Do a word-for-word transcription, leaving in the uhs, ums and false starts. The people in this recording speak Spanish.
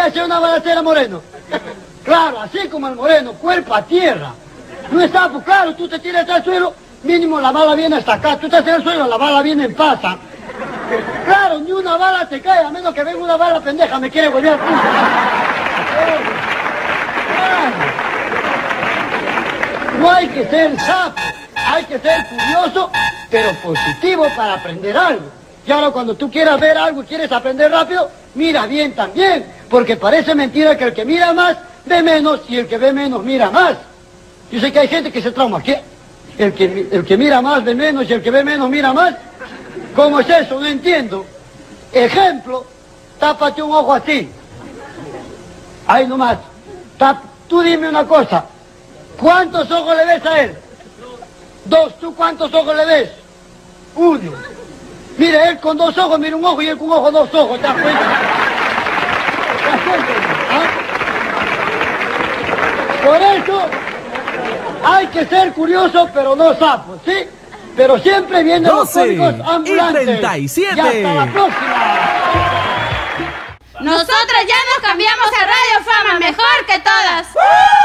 hacer una balacera, Moreno? Claro, así como el Moreno, cuerpo a tierra. No es sapo, claro, tú te tiras al suelo, mínimo la bala viene hasta acá. Tú estás en el suelo, la bala viene en pasa. Claro, ni una bala te cae, a menos que venga una bala pendeja, me quiere volver a punto. No hay que ser sapo, hay que ser curioso, pero positivo para aprender algo. Y ahora cuando tú quieras ver algo y quieres aprender rápido, mira bien también, porque parece mentira que el que mira más ve menos y el que ve menos mira más. Yo sé que hay gente que se trauma, ¿qué? El que, el que mira más ve menos y el que ve menos mira más. ¿Cómo es eso? No entiendo. Ejemplo, tápate un ojo así. Ahí nomás. Tap, tú dime una cosa. ¿Cuántos ojos le ves a él? Dos. ¿Tú cuántos ojos le ves? Uno. Mire, él con dos ojos mira un ojo y él con un ojo dos ojos. ¿Te das cuenta? ¿Te das cuenta? ¿Ah? Por eso hay que ser curioso, pero no sapo, ¿sí? Pero siempre vienen los cómicos ambulantes. Y treinta y siete. Y hasta la próxima. Nosotros ya nos cambiamos a Radio Fama, mejor que todas.